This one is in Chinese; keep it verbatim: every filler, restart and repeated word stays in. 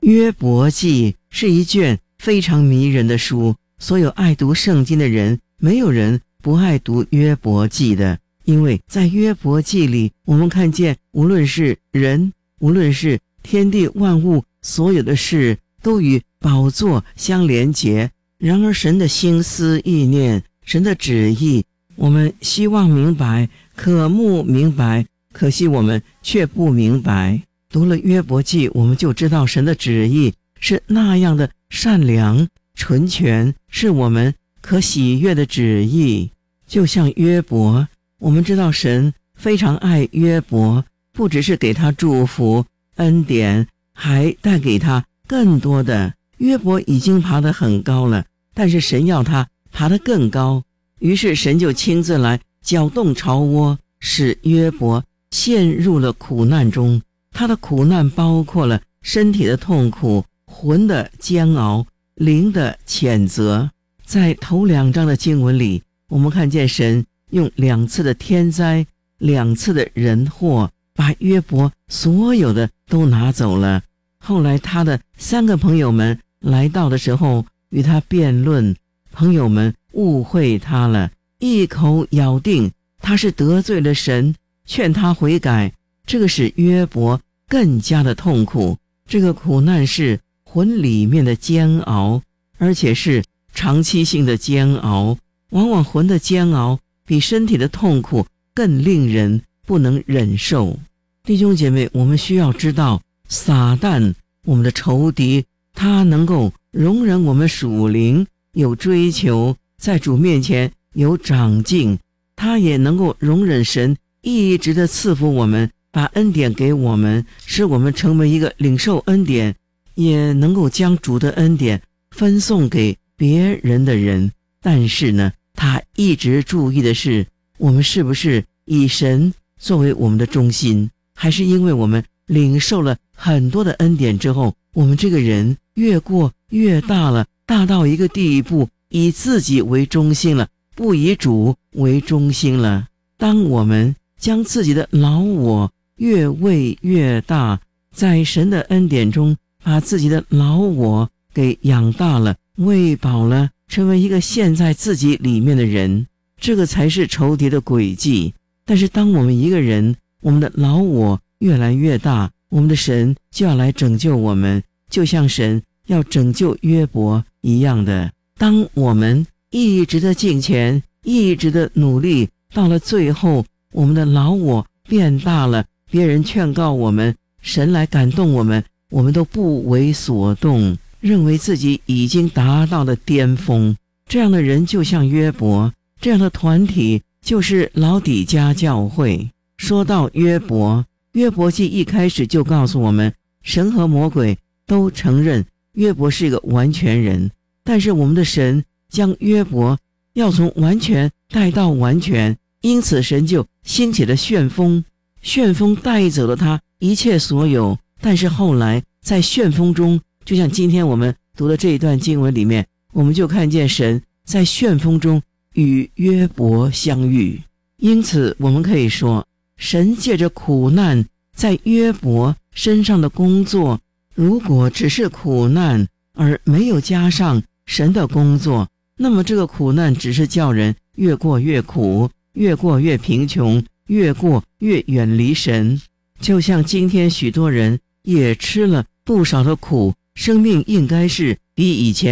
约伯记是一卷非常迷人的书，所有爱读圣经的人，没有人不爱读约伯记的。因为在约伯记里，我们看见无论是人，无论是天地万物，所有的事都与宝座相连结。然而神的心思意念，神的旨意，我们希望明白，渴慕明白，可惜我们却不明白。读了约伯记，我们就知道神的旨意是那样的善良纯全，是我们可喜悦的旨意。就像约伯，我们知道神非常爱约伯，不只是给他祝福恩典，还带给他更多的。约伯已经爬得很高了，但是神要他爬得更高，于是神就亲自来搅动巢窝，使约伯陷入了苦难中。他的苦难包括了身体的痛苦、魂的煎熬、灵的谴责。在头两章的经文里，我们看见神用两次的天灾，两次的人祸，把约伯所有的都拿走了。后来他的三个朋友们来到的时候，与他辩论，朋友们误会他了，一口咬定他是得罪了神，劝他悔改。这个使约伯更加的痛苦，这个苦难是魂里面的煎熬，而且是长期性的煎熬。往往魂的煎熬比身体的痛苦更令人不能忍受。弟兄姐妹，我们需要知道，撒旦我们的仇敌，他能够容忍我们属灵有追求，在主面前有长进，他也能够容忍神一直的赐福我们，把恩典给我们，使我们成为一个领受恩典，也能够将主的恩典分送给别人的人。但是呢，他一直注意的是，我们是不是以神作为我们的中心，还是因为我们领受了很多的恩典之后，我们这个人越过越大了，大到一个地步，以自己为中心了，不以主为中心了。当我们将自己的老我越喂越大，在神的恩典中把自己的老我给养大了，喂饱了，成为一个陷在自己里面的人，这个才是仇敌的诡计。但是当我们一个人，我们的老我越来越大，我们的神就要来拯救我们，就像神要拯救约伯一样的。当我们一直的敬虔，一直的努力，到了最后我们的老我变大了，别人劝告我们，神来感动我们，我们都不为所动，认为自己已经达到了巅峰。这样的人就像约伯，这样的团体就是老底嘉教会。说到约伯，约伯记一开始就告诉我们，神和魔鬼都承认约伯是一个完全人，但是我们的神将约伯要从完全带到完全，因此神就兴起了旋风，旋风带走了他一切所有。但是后来在旋风中，就像今天我们读的这一段经文里面，我们就看见神在旋风中与约伯相遇。因此我们可以说，神借着苦难在约伯身上的工作，如果只是苦难而没有加上神的工作，那么这个苦难只是叫人越过越苦，越过越贫穷，越过越远离神。就像今天许多人也吃了不少的苦，生命应该是比以前